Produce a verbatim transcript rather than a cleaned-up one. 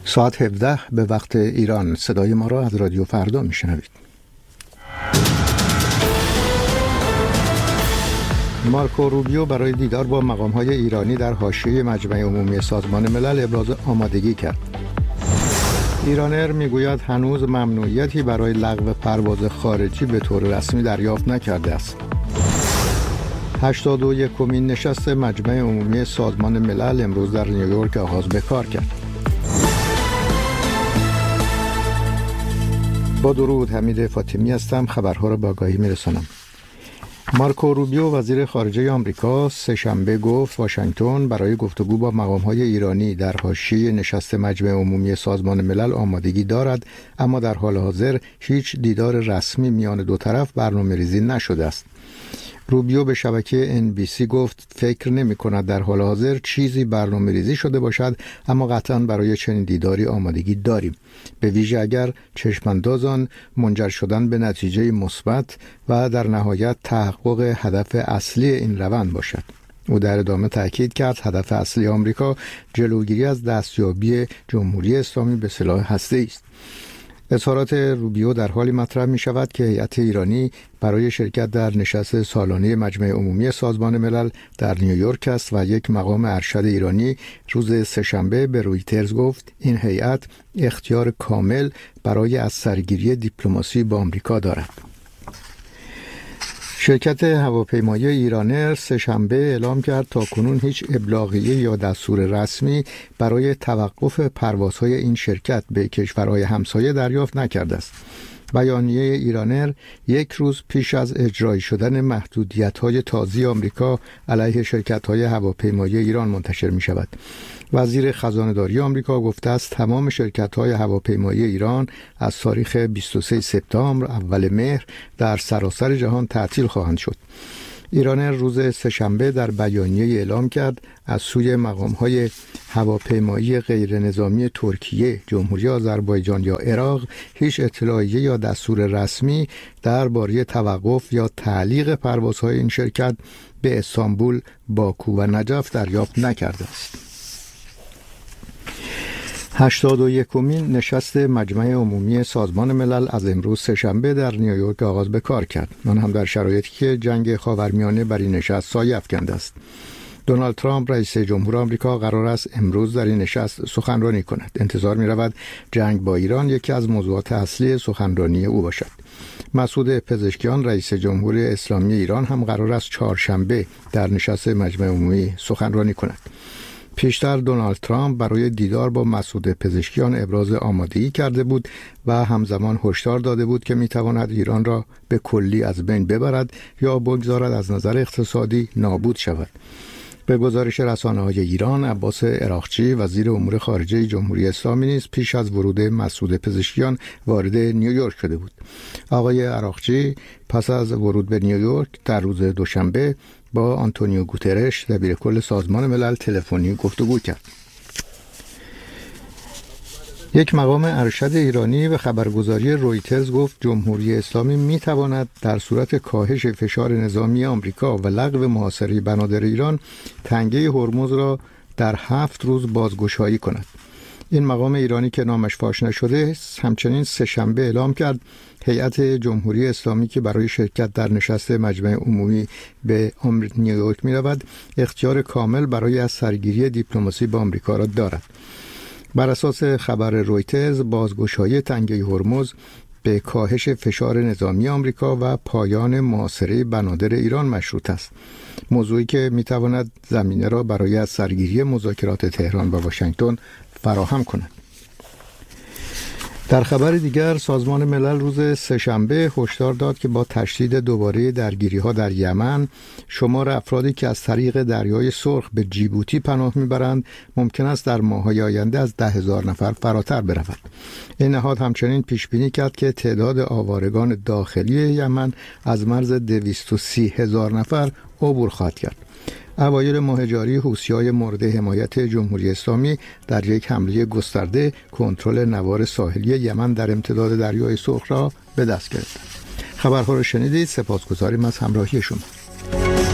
ساعت هفده به وقت ایران. صدای ما را از رادیو فردا میشنوید. مارکو روبیو برای دیدار با مقام‌های ایرانی در حاشیه مجمع عمومی سازمان ملل ابراز آمادگی کرد. ایرانر میگوید هنوز ممنوعیتی برای لغو پرواز خارجی به طور رسمی دریافت نکرده است. هشتاد و یکمین نشست مجمع عمومی سازمان ملل امروز در نیویورک آغاز به کار کرد. با درود، حمید فاطمی هستم. خبرها را با آگاهی میرسانم. مارکو روبیو وزیر خارجه آمریکا سه‌شنبه گفت واشنگتن برای گفتگو با مقام‌های ایرانی در حاشیه نشست مجمع عمومی سازمان ملل آمادگی دارد، اما در حال حاضر هیچ دیدار رسمی میان دو طرف برنامه‌ریزی نشده است. روبیو به شبکه ان بی سی گفت فکر نمی کند در حال حاضر چیزی برنامه ریزی شده باشد، اما قطعا برای چنین دیداری آمادگی داریم، به ویژه اگر چشمانداز آن منجر شدن به نتیجه مثبت و در نهایت تحقق هدف اصلی این روند باشد. او در ادامه تاکید کرد هدف اصلی آمریکا جلوگیری از دستیابی جمهوری اسلامی به سلاح هسته‌ای است. اظهارات روبیو در حالی مطرح می شود که هیئت ایرانی برای شرکت در نشست سالانه مجمع عمومی سازمان ملل در نیویورک است و یک مقام ارشد ایرانی روز سه‌شنبه به رویترز گفت این هیئت اختیار کامل برای از سرگیری دیپلماسی با آمریکا دارد. شرکت هواپیمایی ایرانر سه‌شنبه اعلام کرد تاکنون هیچ ابلاغیه یا دستور رسمی برای توقف پروازهای این شرکت به کشورهای همسایه دریافت نکرده است. بیانیه ایرانر یک روز پیش از اجرایی شدن محدودیت‌های تازه آمریکا علیه شرکت‌های هواپیمایی ایران منتشر می‌شود. وزیر خزانه‌داری آمریکا گفته است تمام شرکت‌های هواپیمایی ایران از تاریخ بیست و سوم سپتامبر اول مهر در سراسر جهان تعطیل خواهند شد. ایرانر روز سه‌شنبه در بیانیه اعلام کرد از سوی مقام‌های هواپیمایی غیر نظامی ترکیه، جمهوری آذربایجان یا عراق هیچ اطلاعیه یا دستور رسمی درباره توقف یا تعلیق پروازهای این شرکت به استانبول، باکو و نجف دریافت نکرده است. هشتاد و یکمین نشست مجمع عمومی سازمان ملل از امروز سه‌شنبه در نیویورک آغاز به کار کرد، آن هم در شرایطی که جنگ خاورمیانه بر این نشست سایه افکنده است. دونالد ترامپ رئیس جمهور آمریکا قرار است امروز در این نشست سخنرانی کند. انتظار می رود جنگ با ایران یکی از موضوعات اصلی سخنرانی او باشد. مسعود پزشکیان رئیس جمهوری اسلامی ایران هم قرار است چهارشنبه در نشست مجمع عمومی سخنرانی کند. پیشتر دونالد ترامپ برای دیدار با مسعود پزشکیان ابراز آمادگی کرده بود و همزمان هشدار داده بود که میتواند ایران را به کلی از بین ببرد یا بگذارد از نظر اقتصادی نابود شود. به گزارش رسانه‌های ایران، عباس عراقچی وزیر امور خارجه جمهوری اسلامی نیز پیش از ورود مسعود پزشکیان وارد نیویورک شده بود. آقای عراقچی پس از ورود به نیویورک در روز دوشنبه با آنتونیو گوترش دبیر کل سازمان ملل تلفنی گفتگو کرد. یک مقام ارشد ایرانی به خبرگزاری رویترز گفت جمهوری اسلامی می تواند در صورت کاهش فشار نظامی آمریکا و لغو محاصره بنادر ایران تنگه هرمز را در هفت روز بازگشایی کند. این مقام ایرانی که نامش فاش نشده همچنین سه‌شنبه اعلام کرد هیئت جمهوری اسلامی که برای شرکت در نشست مجمع عمومی به نیویورک می رود اختیار کامل برای از سرگیری دیپلماسی با آمریکا را دارد. بر اساس خبر رویترز بازگشایی تنگه هرمز به کاهش فشار نظامی آمریکا و پایان محاصره بنادر ایران مشروط است، موضوعی که می تواند زمینه را برای از سرگیری مذاکرات تهران و واشنگتن فراهم کند. در خبر دیگر سازمان ملل روز سه‌شنبه هشدار داد که با تشدید دوباره درگیری‌ها در یمن شمار افرادی که از طریق دریای سرخ به جیبوتی پناه می‌برند ممکن است در ماه‌های آینده از ده هزار نفر فراتر برود. این نهاد همچنین پیش بینی کرد که تعداد آوارگان داخلی یمن از مرز دویست و سی هزار نفر عبور خواهد کرد. اوایل ماه جاری حوثی‌های مورد حمایت جمهوری اسلامی در یک حمله گسترده کنترل نوار ساحلی یمن در امتداد دریای سرخ را به دست گرفتند. خبرها را شنیدید. سپاسگزاریم از همراهی شما.